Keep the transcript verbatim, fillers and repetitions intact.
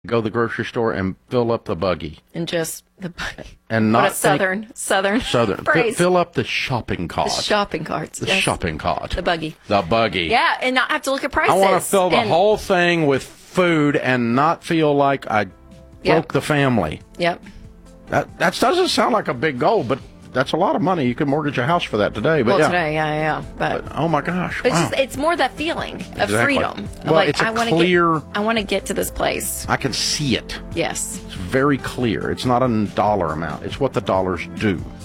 Go to the grocery store and fill up the buggy. And just the and not what a southern think, southern southern phrase. Fill up the shopping cart. The shopping carts. The yes. shopping cart. The buggy. The buggy. Yeah, and not have to look at prices. I want to fill the and, whole thing with food and not feel like I Yep. broke the family. Yep. That that doesn't sound like a big goal, but that's a lot of money. You could mortgage a house for that today. But well, yeah. today, yeah, yeah. But, But, oh my gosh! it's Wow. just it's more that feeling of Exactly. freedom. Of Well, like, it's a I wanna clear- Get, I want to get to this place. I can see it. Yes. It's very clear. It's not a dollar amount. It's what the dollars do.